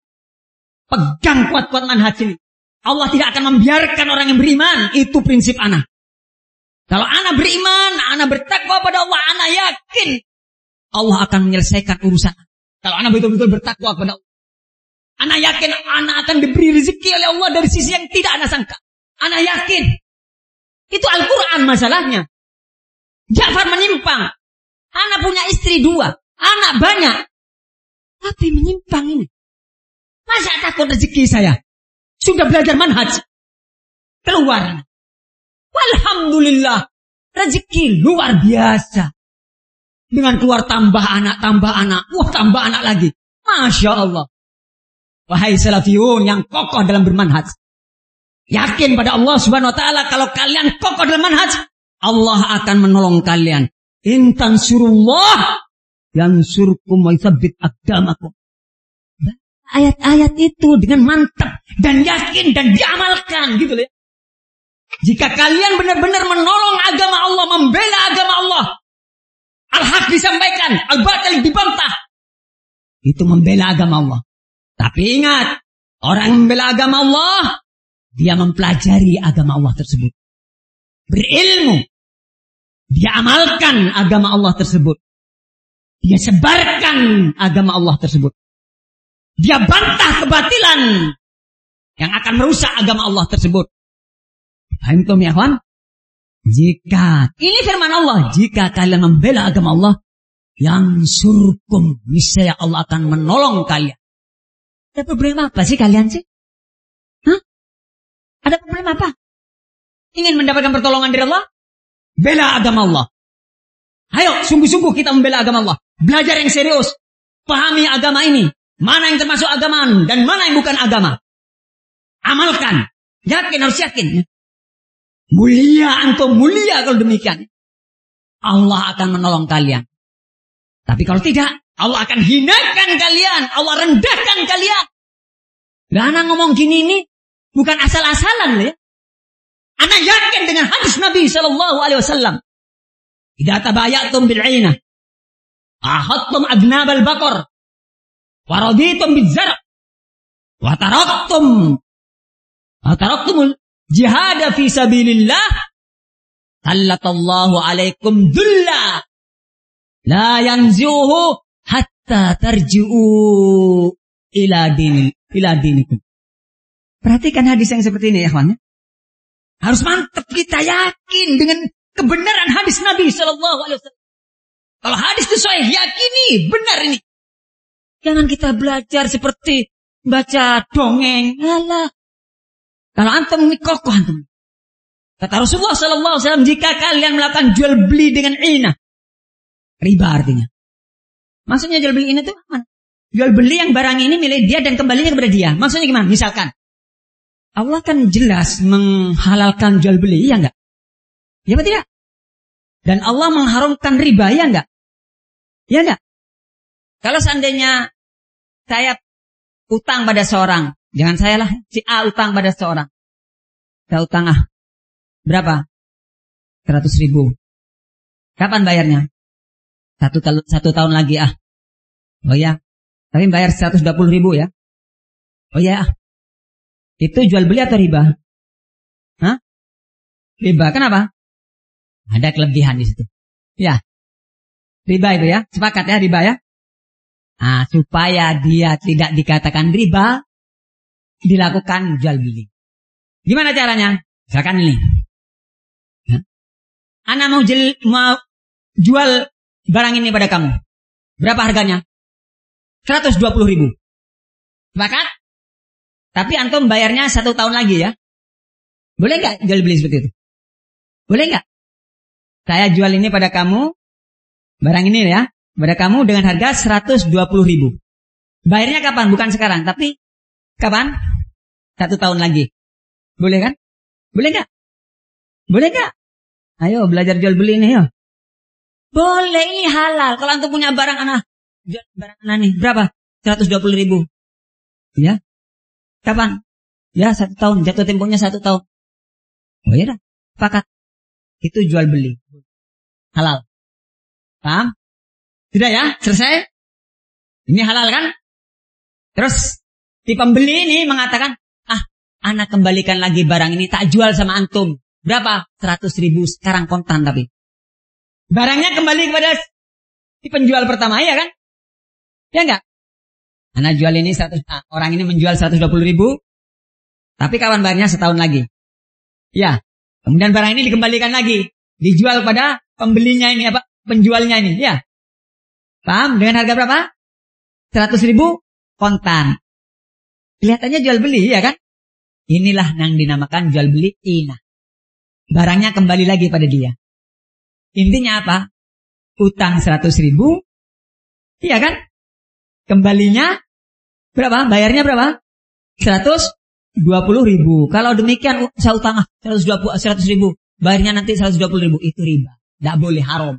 Pegang kuat-kuat manhaj ini. Allah tidak akan membiarkan orang yang beriman. Itu prinsip anak. Kalau anak beriman, anak bertakwa pada Allah, anak yakin Allah akan menyelesaikan urusan. Kalau anak betul-betul bertakwa kepada Allah, anak yakin anak akan diberi rezeki oleh Allah dari sisi yang tidak anak sangka. Anak yakin. Itu Al-Quran masalahnya. Ja'far menyimpang. Anak punya istri dua, anak banyak. Tapi menyimpang ini. Masa takut rezeki saya? Sudah belajar manhaj. Keluar. Walhamdulillah. Rezeki luar biasa. Dengan keluar tambah anak, tambah anak. Wah, tambah anak lagi. Masya Allah. Wahai salafiyun yang kokoh dalam bermanhaj. Yakin pada Allah subhanahu wa ta'ala. Kalau kalian kokoh dalam manhaj, Allah akan menolong kalian. In tansurullah yansurkum wa yuthabbit aqdamakum. Ayat-ayat itu dengan mantap dan yakin dan diamalkan gitu ya. Jika kalian benar-benar menolong agama Allah, membela agama Allah, al-haq disampaikan, al-batil dibantah, itu membela agama Allah. Tapi ingat, orang yang membela agama Allah, dia mempelajari agama Allah tersebut, berilmu, dia amalkan agama Allah tersebut, dia sebarkan agama Allah tersebut, dia bantah kebatilan yang akan merusak agama Allah tersebut. Paham ya kawan? Jika, ini firman Allah, jika kalian membela agama Allah, yang surkum, niscaya Allah akan menolong kalian. Ada problem apa sih kalian sih? Hah? Ada problem apa? Ingin mendapatkan pertolongan dari Allah? Bela agama Allah. Ayo, sungguh-sungguh kita membela agama Allah. Belajar yang serius. Pahami agama ini. Mana yang termasuk agama dan mana yang bukan agama. Amalkan. Yakin, harus yakin. Mulia antum, mulia kalau demikian. Allah akan menolong kalian. Tapi kalau tidak, Allah akan hinakan kalian. Allah rendahkan kalian. Lah anak ngomong gini ini bukan asal-asalan ya. Anak yakin dengan hadis Nabi sallallahu alaihi wasallam. Idza tabayatum bil 'ainah, ahadtum adnab al-baqar, wa raditum biz-zar', wa taraktum wa taraktumul jihad fi sabilillah, sallallahu alaikum dhulla la yanzuhu hatta tarji'u ila din ila dinikum. Perhatikan hadis yang seperti ini ya kawan. Harus mantap kita yakin dengan kebenaran hadis Nabi sallallahu alaihi wasallam. Kalau hadis itu sahih, yakini benar ini. Jangan kita belajar seperti baca dongeng. Alah. Kalau antum ini kokoh antum. Kata Rasulullah sallallahu alaihi wasallam, jika kalian melakukan jual beli dengan inah, riba artinya. Maksudnya jual beli inah itu apa? Jual beli yang barang ini milik dia dan kembalinya kepada dia. Maksudnya gimana? Misalkan Allah kan jelas menghalalkan jual beli, ya enggak? Ya apa tidak? Dan Allah mengharamkan riba, ya enggak? Ya enggak? Kalau seandainya saya utang pada seorang, jangan saya lah, si A utang pada seorang. Saya utang ah, berapa? seratus ribu. Kapan bayarnya? Satu, satu tahun lagi ah. Oh ya, tapi bayar seratus dua puluh ribu ya. Oh ya, itu jual beli atau riba? Hah? riba. Kenapa? Ada kelebihan di situ. Ya. Riba itu ya. Sepakat ya riba ya. Nah, supaya dia tidak dikatakan riba, dilakukan jual beli. Gimana caranya? Misalkan ini. Ya. Ana mau, jel, mau jual barang ini pada kamu. Berapa harganya? seratus dua puluh ribu. Sepakat? Tapi antum bayarnya satu tahun lagi ya. Boleh nggak jual beli seperti itu? Boleh nggak? Saya jual ini pada kamu, barang ini ya, pada kamu dengan harga seratus dua puluh ribu. Bayarnya kapan? Bukan sekarang, tapi kapan? Satu tahun lagi. Boleh kan? Boleh nggak? Boleh nggak? Ayo belajar jual beli ini ya. Boleh, ini halal. Kalau antum punya barang anak, barang anak nih berapa? seratus dua puluh ribu. Ya. Kapan? Ya satu tahun. Jatuh tempohnya satu tahun. Oh iya dah. Sepakat. Itu jual beli. Halal. Paham? Sudah ya? Selesai? Ini halal kan? Terus si pembeli ini mengatakan, ah, anak kembalikan lagi barang ini, tak jual sama antum. Berapa? seratus ribu sekarang kontan tapi. Barangnya kembali kepada si penjual pertama, ya kan? Ya enggak? Anak jual ini seratus, ah, orang ini menjual seratus dua puluh ribu. Tapi kawan bayarnya setahun lagi. Ya. Kemudian barang ini dikembalikan lagi. Dijual pada pembelinya ini, apa? Penjualnya ini, ya. Paham? Dengan harga berapa? seratus ribu kontan. Kelihatannya jual beli, ya kan? Inilah yang dinamakan jual beli inah. Barangnya kembali lagi pada dia. Intinya apa? Utang seratus ribu. Iya kan? Kembalinya berapa? Bayarnya berapa? seratus dua puluh ribu. Kalau demikian saya utang seratus ribu. Bayarnya nanti seratus dua puluh ribu. Itu riba. Tidak boleh, haram.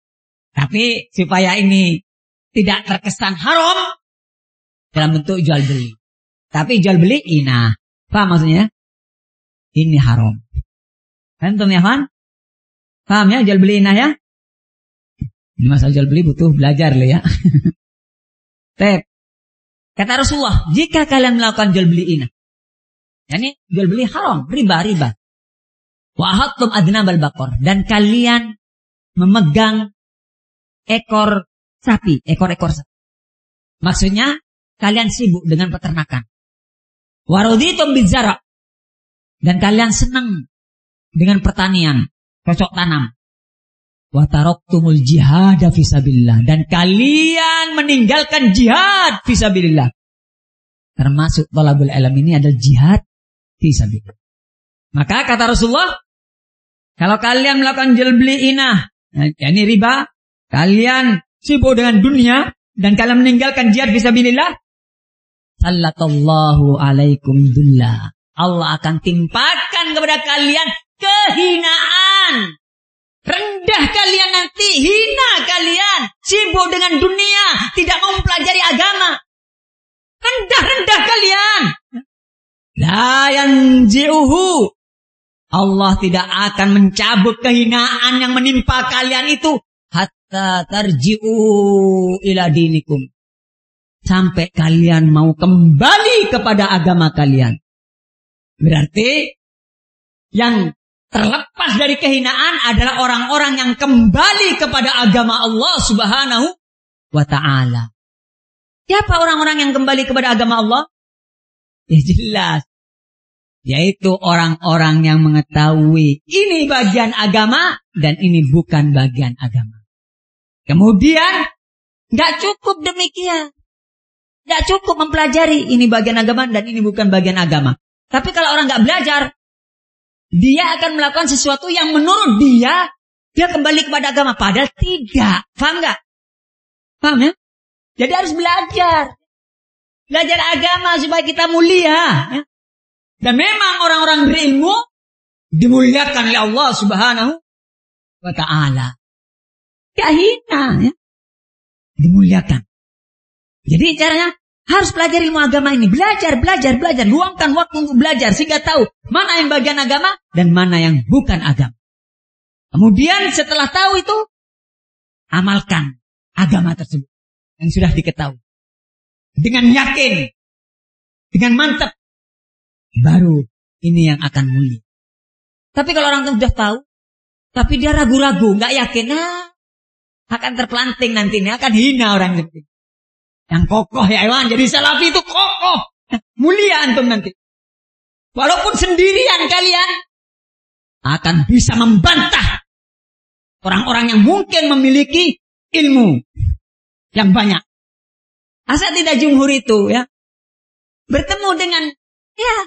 Tapi supaya ini tidak terkesan haram dalam bentuk jual beli. Tapi jual beli inah. Paham maksudnya? Ini haram. Antum ya, Fan? Paham ya jual beli inah ya? Ini masalah jual beli butuh belajar loh ya. Tep. Kata Rasulullah, jika kalian melakukan jual beli inah, yani jual beli haram, riba, riba. Wa ahattum adnabal baqar, dan kalian memegang ekor sapi, ekor-ekor sapi. Maksudnya kalian sibuk dengan peternakan. Wa raditum bizara, dan kalian senang dengan pertanian, cocok tanam. Wa taraktumul jihad fisabilillah, dan kalian meninggalkan jihad fisabilillah. Termasuk talabul ilm ini adalah jihad fisabilillah. Maka kata Rasulullah, kalau kalian melakukan jual beli inah, yakni riba, kalian sibuk dengan dunia dan kalian meninggalkan jihad fisabilillah, sallallahu alaikum dullah. Allah akan timpakan kepada kalian kehinaan. Rendah kalian nanti, hina kalian, sibuk dengan dunia, tidak mau mempelajari agama. Rendah-rendah kalian. La yanzi'uhu. Allah tidak akan mencabut kehinaan yang menimpa kalian itu hatta tarji'u ila dinikum. Sampai kalian mau kembali kepada agama kalian. Berarti yang terlepas dari kehinaan adalah orang-orang yang kembali kepada agama Allah Subhanahu wa ta'ala. Siapa orang-orang yang kembali kepada agama Allah? Ya jelas. Yaitu orang-orang yang mengetahui ini bagian agama dan ini bukan bagian agama. Kemudian gak cukup demikian. Gak cukup mempelajari ini bagian agama dan ini bukan bagian agama. Tapi kalau orang gak belajar, dia akan melakukan sesuatu yang menurut dia, dia kembali kepada agama. Padahal tidak. Paham gak? Paham ya? Jadi harus belajar. Belajar agama supaya kita mulia. Ya? Dan memang orang-orang berilmu dimuliakan oleh Allah Subhanahu wa ta'ala. Gak hina. Ya? Dimuliakan. Jadi caranya harus pelajari ilmu agama ini. Belajar, belajar, belajar. Luangkan waktu untuk belajar sehingga tahu mana yang bagian agama dan mana yang bukan agama. Kemudian setelah tahu itu, amalkan agama tersebut yang sudah diketahui. Dengan yakin, dengan mantap. Baru ini yang akan mulia. Tapi kalau orang itu sudah tahu, tapi dia ragu-ragu, nggak yakin, nah, akan terpelanting nanti, ini akan hina orang itu. Yang kokoh ya Iwan, jadi salafi itu kokoh, mulia antum nanti. Walaupun sendirian kalian akan bisa membantah orang-orang yang mungkin memiliki ilmu yang banyak. Asatidzah jumhur itu ya bertemu dengan ya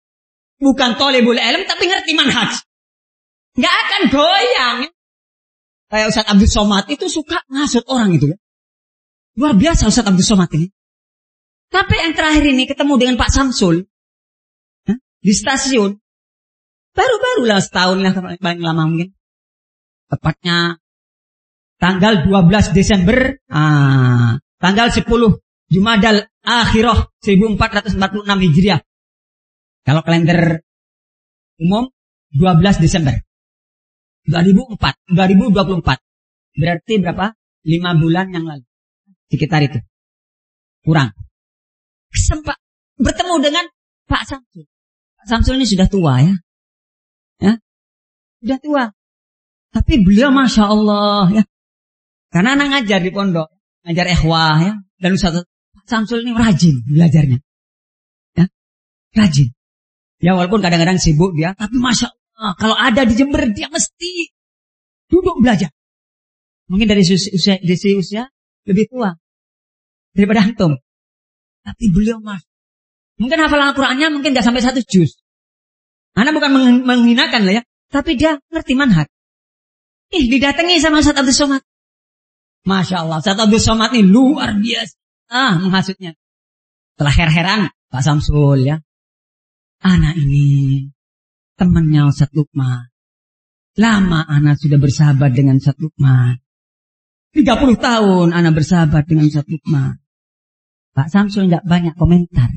bukan thalibul ilm tapi ngerti manhaj. Nggak akan goyang. Kayak Ustaz Abdul Somad itu suka ngasut orang itu ya. Luar biasa Ustaz Abdul Somad ini. Tapi yang terakhir ini ketemu dengan Pak Samsul ya, di stasiun. Baru-barulah setahun lah paling lama mungkin. Tepatnya tanggal dua belas Desember, ah, tanggal sepuluh Jumadal Akhirah seribu empat ratus empat puluh enam Hijriah. Kalau kalender umum dua belas Desember dua ribu empat, dua ribu dua puluh empat. Berarti berapa? lima bulan yang lalu. Sekitar itu. Kurang. Sempat bertemu dengan Pak Samsul. Pak Samsul ini sudah tua ya. Ya. Sudah tua. Tapi beliau Masya Allah ya. Karena anak ngajar di pondok. Ngajar ikhwah ya. Dan Ustaz Samsul ini rajin belajarnya. Ya. Rajin. Ya walaupun kadang-kadang sibuk dia. Tapi Masya Allah. Kalau ada di Jember dia mesti duduk belajar. Mungkin dari usia, dari usia lebih tua. Daripada antum. Tapi beliau mas. Mungkin hafalan Al-Qurannya mungkin gak sampai satu juz. Anda bukan menghinakan lah ya. Tapi dia ngerti manhaj. Ih didatangi sama Ustaz Abdul Somad. Masya Allah. Ustaz Abdul Somad ini luar biasa. Ah menghasutnya. Setelah her-heran Pak Samsul ya. Anak ini temannya Ustaz Lukman. Lama anak sudah bersahabat dengan Ustaz Lukman. tiga puluh tahun anak bersahabat dengan Ustaz Lukman. Pak Samsul tidak banyak komentar.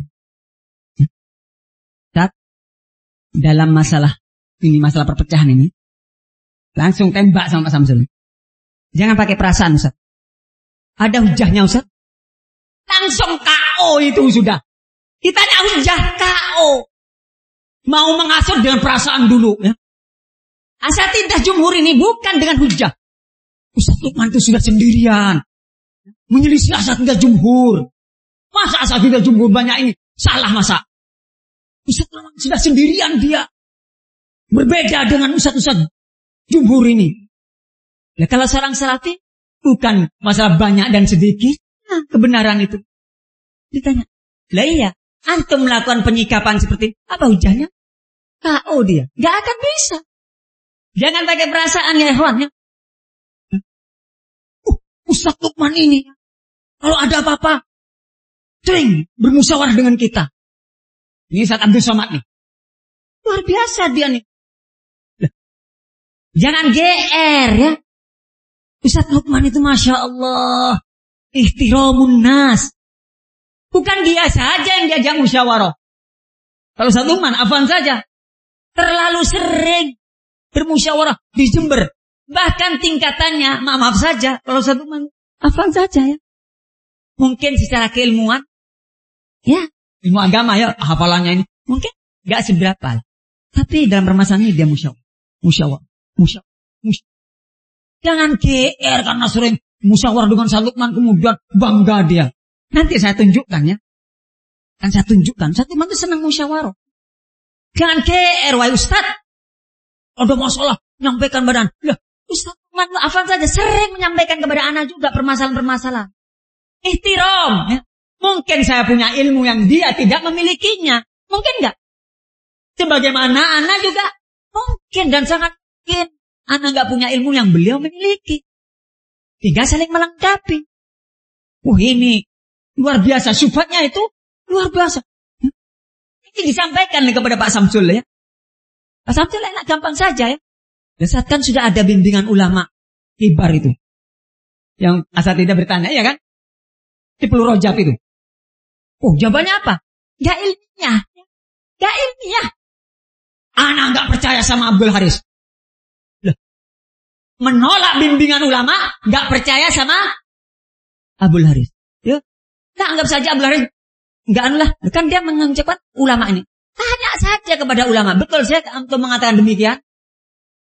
Ustaz, dalam masalah ini, masalah perpecahan ini, langsung tembak sama Pak Samsul. Jangan pakai perasaan Ustaz. Ada hujahnya Ustaz. Langsung K O itu sudah. Kita ada hujah K O. Mau mengasut dengan perasaan dulu ya. Asatidzah jumhur ini bukan dengan hujah. Ustaz Lukman itu sudah sendirian. Menyelisih asatidzah jumhur. Masa asatidzah jumhur banyak ini? Salah masa? Ustaz Lukman sudah sendirian dia. Berbeda dengan ustaz-ustaz jumhur ini. Ya kalau seorang salafi bukan masalah banyak dan sedikit. Nah, kebenaran itu. Ditanya. Lah iya. Antum melakukan penyikapan seperti apa hujahnya? K O dia. Gak akan bisa. Jangan pakai perasaan ya ikhwan ya. Uh, Ustaz Lukman ini kalau ada apa-apa sering bermusyawarah dengan kita. Ini Ustaz Abdul Somad nih. Luar biasa dia nih. Loh. Jangan G R ya. Ustaz Lukman itu Masya Allah. Ihtiramun nas. Bukan dia saja yang diajak musyawarah. Kalau Ustaz Lukman, afwan saja. Terlalu sering bermusyawarah di Jember. Bahkan tingkatannya, maaf-maaf saja. Kalau Ustaz Lukman, afwan saja ya. Mungkin secara keilmuan, ya, ilmu agama ya, hafalannya ini. Mungkin gak seberapa. Tapi dalam permasalahan ini dia musyawarah. Musyawarah. Musyawarah. Musyawarah. Jangan G R karena sering musyawarah dengan Ustaz Lukman kemudian bangga dia. Nanti saya tunjukkan ya. Kan saya tunjukkan. Ustaz Lukman itu senang musyawarah. Jangan G R, wahai Ustaz. Ada masalah, menyampaikan badan. Lah, Ustaz Lukman, afan saja sering menyampaikan kepada anak juga permasalahan-permasalahan. Ihtiram. Ya. Mungkin saya punya ilmu yang dia tidak memilikinya. Mungkin enggak? Sebagaimana anak juga mungkin dan sangat mungkin. Anak enggak punya ilmu yang beliau miliki. Tiga saling melengkapi. Wah ini luar biasa. Sifatnya itu luar biasa. Ini disampaikan kepada Pak Samsul ya. Pak Samsul enak gampang saja ya. Saat kan sudah ada bimbingan ulama kibar itu. Yang asatidzah bertanya ya kan. Ibnu Rajab itu. Oh jawabannya apa? Gak ilmiah. Gak ilmiah. Anak gak percaya sama Abdul Haris. Loh. Menolak bimbingan ulama. Gak percaya sama Abdul Haris. Ya. Nah anggap saja Abdul Haris. Enggak anulah. Kan dia mengucapkan ulama ini. Tanya saja kepada ulama. Betul saya untuk mengatakan demikian.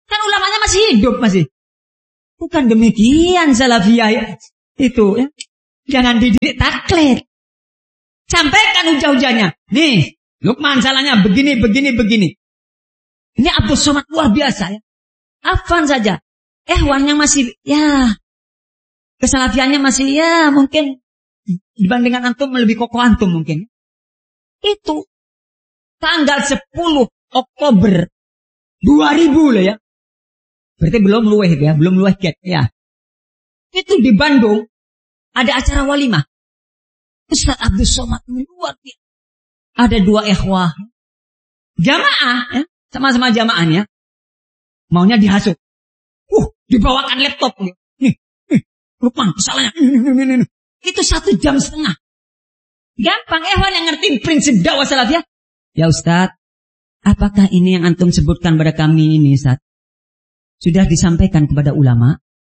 Kan ulamanya masih hidup masih. Bukan demikian salafiyah itu ya. Jangan dididik taklid. Sampaikan hujah-hujahnya. Nih, Lukman salahnya begini, begini, begini. Ini Abdul Somad luar biasa ya. Afan saja. Ehwannya masih, ya. Kesalafiannya masih, ya mungkin. Dibandingkan antum lebih kokoh antum mungkin. Itu. Tanggal sepuluh Oktober dua ribu lah ya. Berarti belum luweh ya. Belum luweh get ya. Itu di Bandung. Ada acara walimah. Ustaz Abdul Somad luar biasa. Ada dua ikhwah. Jamaah. Ya. Sama-sama jamaahnya. Maunya dihasut. Uh, dibawakan laptop. Nih, nih, Lukman, kesalahannya. Itu satu jam setengah. Gampang, ikhwan yang ngerti prinsip dakwah salafiyah. Ya Ustaz, apakah ini yang antum sebutkan pada kami ini, Ustaz? Sudah disampaikan kepada ulama?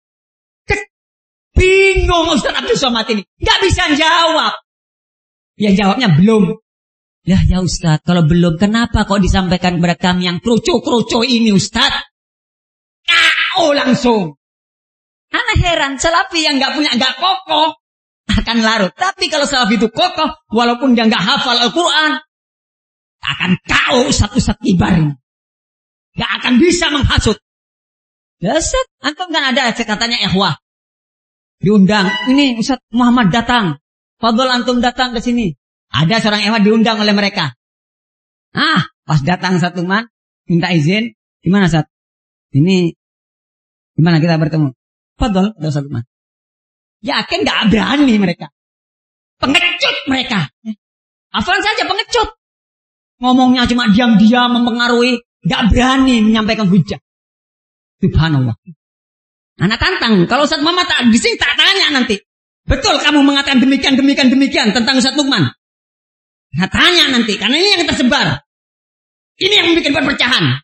Bingung Ustaz Abdul Somad ini. Gak bisa jawab. Ya jawabnya belum. Ya ya Ustaz, kalau belum kenapa kok disampaikan kepada kami yang kerucu-kerucu ini Ustaz? Kau langsung. Anak heran, salafi yang gak punya, gak kokoh akan larut. Tapi kalau salafi itu kokoh, walaupun dia gak hafal Al-Quran, akan kau Ustaz-Ustaz kibar. Gak akan bisa menghasut. Ya Ustaz, antum kan ada katanya ikhwah. Diundang, ini Ustaz Muhammad datang. Fadol antum datang ke sini. Ada seorang ikhwah diundang oleh mereka. Ah, pas datang satu man, minta izin. Gimana Ustaz? Ini, gimana kita bertemu? Fadol, ada satu man. Yakin gak berani mereka. Pengecut mereka. Hafal saja pengecut. Ngomongnya cuma diam-diam mempengaruhi. Gak berani menyampaikan hujah. Subhanallah. Anak tantang. Kalau Ustaz Muhammad tak di sini tak tanya nanti. Betul kamu mengatakan demikian, demikian, demikian tentang Ustaz Lukman. Nah tanya nanti. Karena ini yang tersebar. Ini yang membuat perpecahan.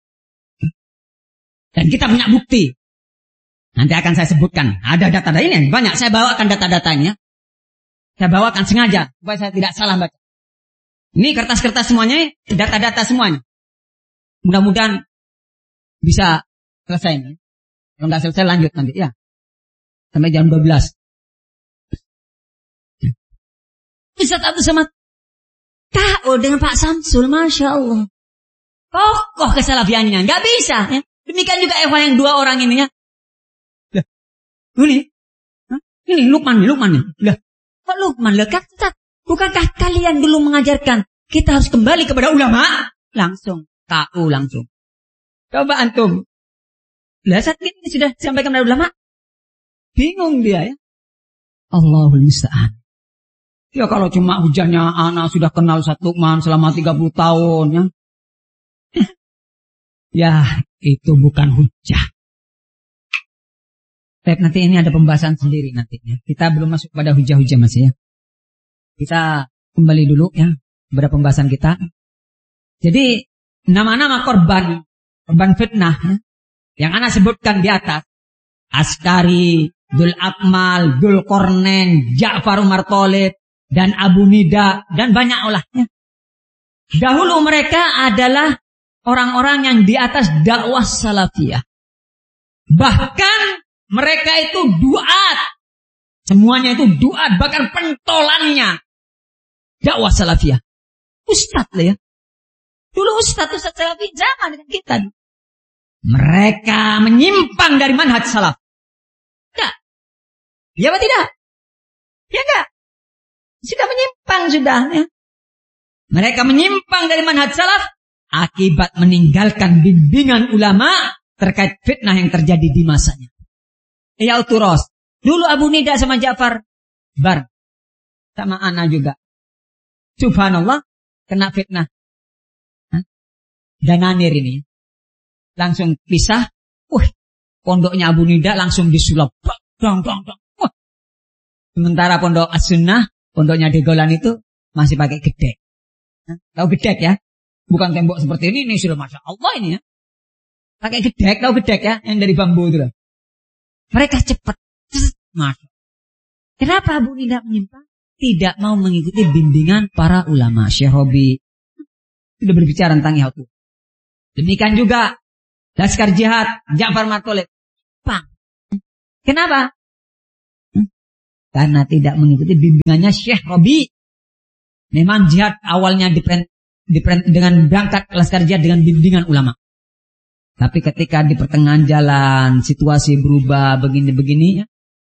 Dan kita punya bukti. Nanti akan saya sebutkan. Ada data-data ini banyak. Saya bawakan data-datanya. Saya bawakan sengaja. Supaya saya tidak salah baca. Ini kertas-kertas semuanya. Data-data semuanya. Mudah-mudahan bisa selesai ini. Kalau nggak selesai lanjut nanti ya. Sampai jam dua belas. Ustaz Abdul Somad. Tahu dengan Pak Samsul. Masya Allah. Kokoh kesalafiannya. Nggak bisa. Ya. Demikian juga ikhwan yang dua orang ini ya. Lah. Ini. Hah? Ini Lukman nih. Lukman nih. Lah. Kok Lukman? Lah kan Ustaz. Bukankah kalian dulu mengajarkan. Kita harus kembali kepada ulama. Langsung. Tahu langsung. Coba antum. Lah saat ini sudah disampaikan kepada ulama. Bingung dia ya. Allahul musta'an. Ya kalau cuma hujannya anak sudah kenal Ustaz Lukman selama tiga puluh tahun ya. Ya itu bukan hujah. Baik, nanti ini ada pembahasan sendiri nantinya. Kita belum masuk pada hujah-hujah masih ya. Kita kembali dulu ya pada pembahasan kita. Jadi nama-nama korban, korban fitnah ya, yang anak sebutkan di atas. Askari, Dul Akmal, Dul Kornen, Ja'far Umar Thalib, dan Abu Nida, dan banyak olahnya. Dahulu mereka adalah orang-orang yang di atas dakwah salafiyah. Bahkan mereka itu duat. Semuanya itu duat, bahkan pentolannya dakwah salafiyah. Ustaz lah ya. Dulu Ustaz, Ustaz salafi zaman dengan kita. Mereka menyimpang dari manhaj salaf. Enggak. Ya apa tidak? Ya enggak. Sudah menyimpang sudah ya. Mereka menyimpang dari manhaj salaf akibat meninggalkan bimbingan ulama terkait fitnah yang terjadi di masanya. Ya uturos. Dulu Abu Nida sama Ja'far bar sama Ana juga. Subhanallah kena fitnah. Hah? Dananir ini langsung pisah. Wah, pondoknya Abu Nida langsung disulap. Dong dong dong. Wah. Sementara pondok As-Sunnah, pondoknya Degolan itu masih pakai gedek. Hah? Tahu gedek ya? Bukan tembok seperti ini, ini sudah Masya Allah ini ya. Pakai gedek, tahu gedek ya? Yang dari bambu itu loh. Mereka cepat. Masya. Kenapa Abu Nida menyimpang? Tidak mau mengikuti bimbingan para ulama. Syekh Robi sudah berbicara tentang itu. Demikian juga Laskar Jihad Ja'far Matolib. Pang. Kenapa? Hmm? Karena tidak mengikuti bimbingannya Syekh Robi. Memang jihad awalnya diperent, diperent, dengan berangkat Laskar Jihad dengan bimbingan ulama. Tapi ketika di pertengahan jalan situasi berubah begini-begini, ya,